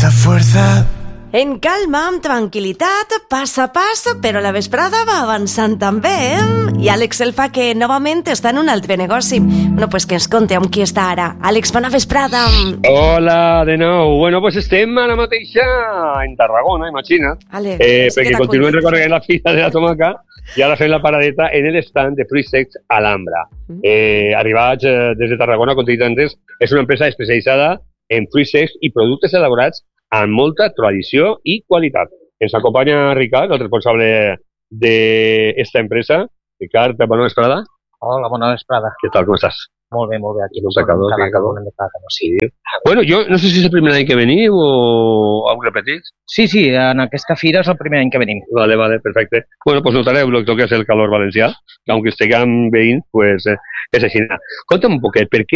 esa fuerza. En calma, amb tranquil·litat, pas a pas, però la vesprada va avançant també, I Àlex el fa que novament està en un altre negoci. Bueno, pues que ens conte amb qui està ara. Àlex, bona vesprada. Hola, de nou. Bueno, pues estem ara mateixa en Tarragona, imagina't, perquè continuem recorrent la fila de la tomaca i ara fem la paradeta en el stand de Fruits Secs Alhambra. Arribats des de Tarragona, com t'he dit antes, és una empresa especialitzada en fruits secs i productes elaborats amb molta tradició i qualitat. Ens acompanya Ricard, el responsable d'esta empresa. Ricard, bona vesprada. Hola, bona vesprada. Què tal, com estàs? Molt bé, aquí. No s'acabó, sí. Bueno, jo no sé si és el primer any que veniu o heu repetit. Sí, en aquesta fira és el primer any que venim. Vale, perfecte. Bueno, pues notareu el que és el calor valencià, que aunque estiguem veïns, pues és així. Conta'm un poquet, per què